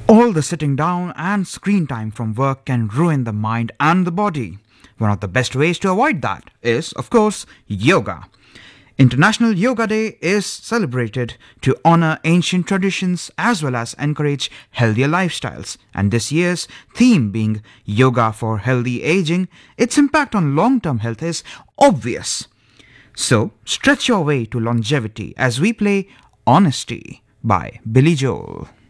All the sitting down and screen time from work can ruin the mind and the body. One of the best ways to avoid that is, of course, yoga. International Yoga Day is celebrated to honor ancient traditions as well as encourage healthier lifestyles. And this year's theme being Yoga for Healthy Aging, its impact on long term health is obvious. So, stretch your way to longevity as we play Honesty by Billy Joel.